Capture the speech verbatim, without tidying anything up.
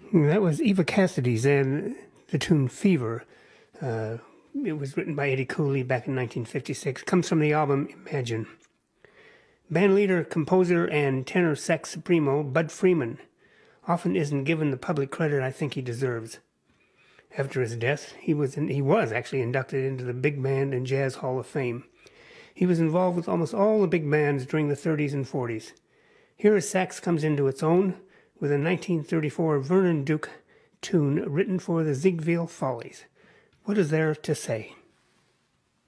That was Eva Cassidy's and the tune Fever. Uh, it was written by Eddie Cooley back in nineteen fifty-six. Comes from the album Imagine. Bandleader, composer, and tenor sax supremo Bud Freeman often isn't given the public credit I think he deserves. After his death, he was in, he was actually inducted into the Big Band and Jazz Hall of Fame. He was involved with almost all the big bands during the thirties and forties. Here his sax comes into its own with a nineteen thirty-four Vernon Duke tune written for the Ziegfeld Follies. What is there to say?